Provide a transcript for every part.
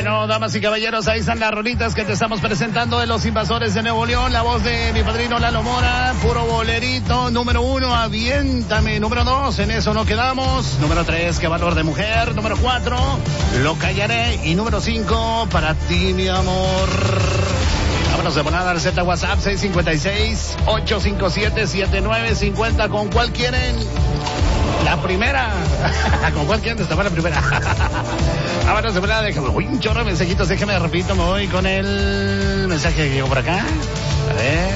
Bueno, damas y caballeros, ahí están las rolitas que te estamos presentando de Los Invasores de Nuevo León. La voz de mi padrino Lalo Mora, puro bolerito. Número 1, aviéntame. Número 2, en eso no quedamos. Número 3, qué valor de mujer. Número 4, lo callaré. Y número 5, para ti, mi amor. Vámonos de volada al Z WhatsApp 656-857-7950. ¿Con cuál quieren? La primera. ¿Con cuál quieren destapar la primera? Vámonos de volada. Uy, un chorro de mensajitos. Déjame repito, me voy con el mensaje que llegó por acá. A ver.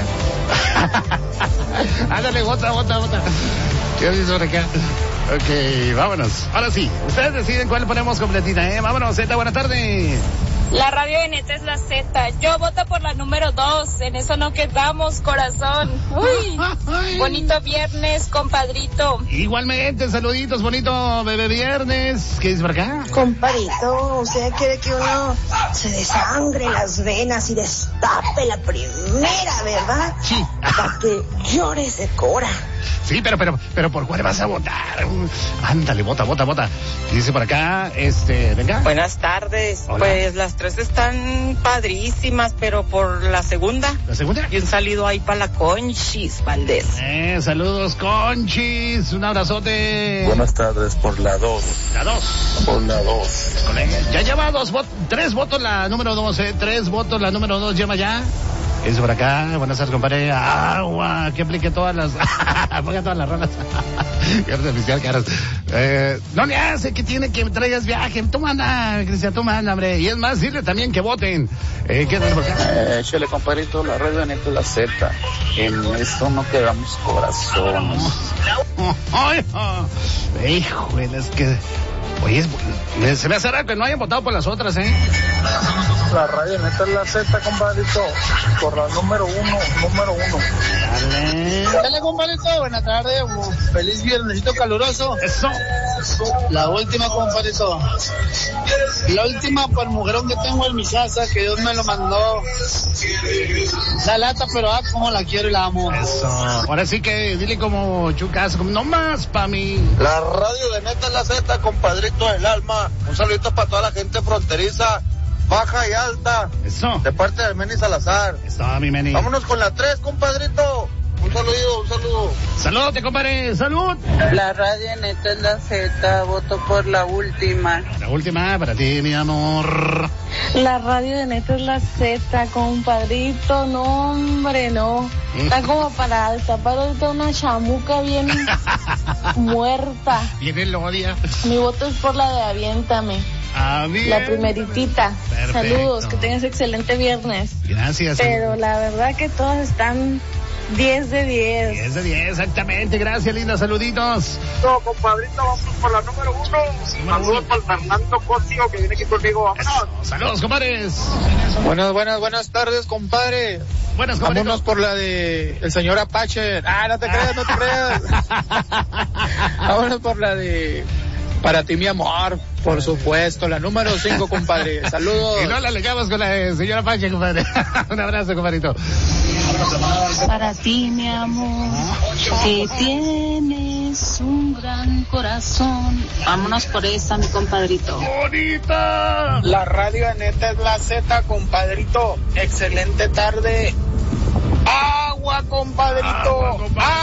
Ándale, bota. ¿Qué dice por acá? Ok, vámonos. Ahora sí, ustedes deciden cuál ponemos completita, ¿eh? Vámonos, Z, buenas tardes. La radio de neta es la Z. Yo voto por la número 2. En eso no quedamos, corazón. Uy, bonito viernes, compadrito. Igualmente, saluditos, bonito bebé viernes. ¿Qué dice por acá? Compadrito, usted quiere que uno se desangre las venas y destape la primera, ¿verdad? Sí. Para que llore ese cora. Sí, pero ¿por cuál vas a votar? Ándale, vota. Dice por acá, venga. Buenas tardes. Hola. Pues las tres están padrísimas, pero por la segunda. ¿La segunda? Y un saludo ahí para la Conchis Valdés. Saludos, Conchis. Un abrazote. Buenas tardes, por la 2. La 2. Por la 2. Ya lleva 3 votos la número 2, 3 votos la número 2, llama ya. Es por acá, buenas tardes, compadre. Agua, que aplique todas las... Ponga todas las rolas. Qué artificial, caras. No le hace que tiene que traigas viaje. Tú manda, Cristian, tú manda, hombre. Y es más, dile también que voten. ¿Qué es por acá? Échale, compadrito, la radio de neta es la Z. En esto no quedamos corazones. Híjole, es que... Oye, se me hace raro que no hayan votado por las otras, ¿eh? La radio neta es la Z, compadrito. Por la número 1. Dale, compadrito, buenas tardes. Feliz viernesito caluroso. Eso. La última, compadrito. La última para el mujerón que tengo en mi casa, que Dios me lo mandó. La lata, pero como la quiero y la amo. Eso. Ahora sí que dile como chucas, como no más pa' mí. La radio de neta es la Z, compadrito del alma. Un saludito para toda la gente fronteriza, baja y alta. Eso. De parte de Meni Salazar. Eso, mi Meni. Vámonos con la 3, compadrito. Un saludo. Salúdate, compadre. Salud. La radio neta es la Z. Voto por la última. La última para ti, mi amor. La radio de neta es la Z, compadrito. No, hombre, no. Está como para destapar ahorita una chamuca bien muerta. Viene el odia. Mi voto es por la de aviéntame. La primeritita. Perfecto. Saludos, que tengas excelente viernes. Gracias. Pero la verdad que todas están 10 de 10. 10 de 10, exactamente. Gracias, linda. Saluditos. No, compadrito, vamos por la número 1. Saludos para el Fernando Cosio, que viene aquí conmigo. Eso. Saludos, compadres. Buenas tardes, compadre. Buenas, compadres. Vámonos por la de el señor Apache. No te creas. Vámonos por la de para ti, mi amor, por supuesto, la número 5, compadre. Saludos. Y no la legamos con la señora Pache, compadre. Un abrazo, compadrito. Para ti, mi amor, que tienes un gran corazón. Vámonos por esa, mi compadrito. ¡Bonita! La radio de neta es la Z, compadrito. Excelente tarde. Agua, compadrito.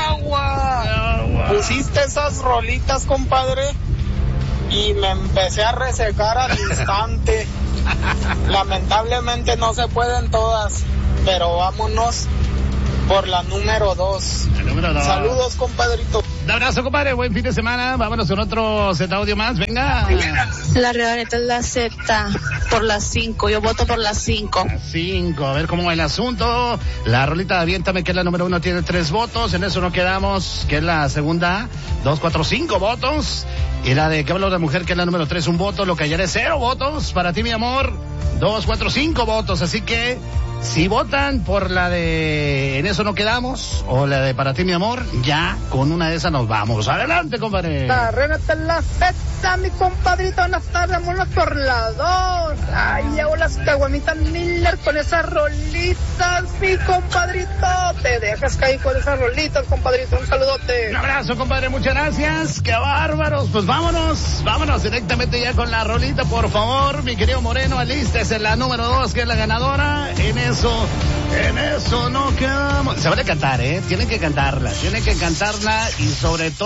Agua. Pusiste esas rolitas, compadre, y me empecé a resecar al instante. Lamentablemente no se pueden todas, pero vámonos por la número 2. La número 2. Saludos, compadrito. Un abrazo, compadre. Buen fin de semana. Vámonos con otro Z audio más. Venga. La realidad es la Z, por las 5. Yo voto por las 5. Las 5. A ver cómo va el asunto. La rolita de Aviéntame, que es la número 1, tiene 3 votos. En eso no quedamos, que es la segunda. 2, 4, 5 votos. Y la de que hablo de mujer, que es la número 3, 1 voto. Lo callaré, 0 votos. Para ti, mi amor, 2, 4, 5 votos. Así que si votan por la de En eso no quedamos o la de Para ti, mi amor, ya con una de esas nos vamos. Adelante, compadre. La Renata la Z, mi compadrito. Buenas tardes, vámonos por la 2. Ay, llevo las caguamitas Miller con esas rolitas, mi compadrito. Te dejas caer con esas rolitas, compadrito. Un saludote. Un abrazo, compadre, muchas gracias. ¡Qué bárbaros! Pues vámonos directamente ya con la rolita, por favor. Mi querido Moreno, alístese la número 2, que es la ganadora. En eso no quedamos. Se vale cantar, tienen que cantarla y sobre todo